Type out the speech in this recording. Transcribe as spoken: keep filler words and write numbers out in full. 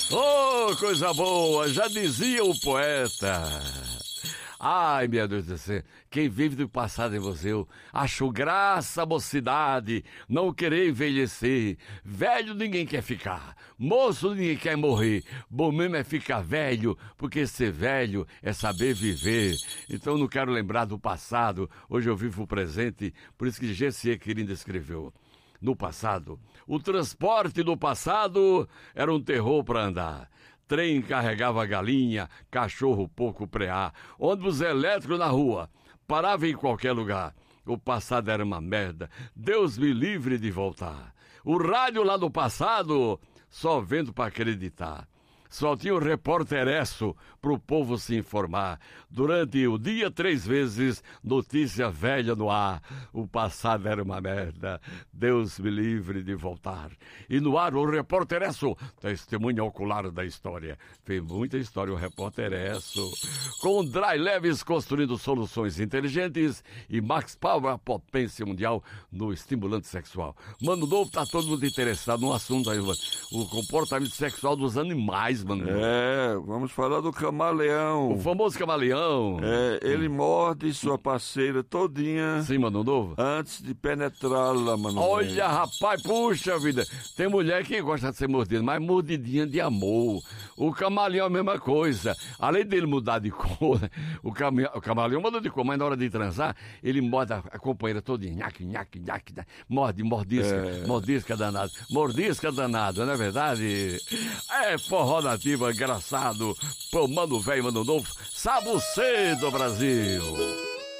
Oh, coisa boa, já dizia o poeta. Ai, meu Deus do céu, quem vive do passado em você, eu acho graça a mocidade, não querer envelhecer. Velho ninguém quer ficar, moço ninguém quer morrer. Bom mesmo é ficar velho, porque ser velho é saber viver. Então não quero lembrar do passado, hoje eu vivo o presente, por isso que G C Quirino escreveu. No passado, o transporte do passado era um terror para andar. Trem carregava galinha, cachorro pouco preá, ônibus elétrico na rua, parava em qualquer lugar. O passado era uma merda, Deus me livre de voltar. O rádio lá do passado, só vendo para acreditar. Só tinha o repórteresso pro povo se informar. Durante o dia, três vezes, notícia velha no ar. O passado era uma merda. Deus me livre de voltar. E no ar, o repórteresso, testemunha ocular da história. Fez muita história o repórteresso. Com o Dry Leves construindo soluções inteligentes e Max Power, a potência mundial no estimulante sexual. Mano Novo, tá todo mundo interessado no assunto aí, mano. O comportamento sexual dos animais, mano. É, vamos falar do camaleão. O famoso camaleão. É, ele morde sua parceira todinha. Sim, Mano Novo. Antes de penetrá-la, mano. Olha, velho. rapaz, puxa vida. Tem mulher que gosta de ser mordida, mas mordidinha de amor. O camaleão é a mesma coisa. Além dele mudar de cor, o, cam... o camaleão muda de cor, mas na hora de transar, ele morde a, a companheira todinha. Nhaque, nhaque, nhaque. Morde, mordisca. É. Mordisca danado. Mordisca danado, não é verdade? É forró nativa, engraçado. Pô, mano velho, mano novo. Sábado cedo, Brasil.